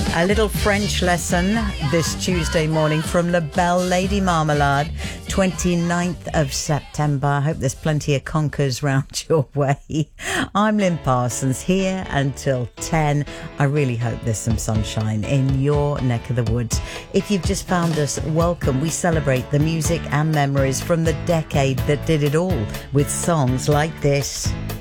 A little French lesson this Tuesday morning from the Belle Lady Marmalade, 29th of September. I hope there's plenty of conkers round your way. I'm Lynn Parsons, here until 10. I really hope there's some sunshine in your neck of the woods. If you've just found us, welcome. We celebrate the music and memories from the decade that did it all with songs like this.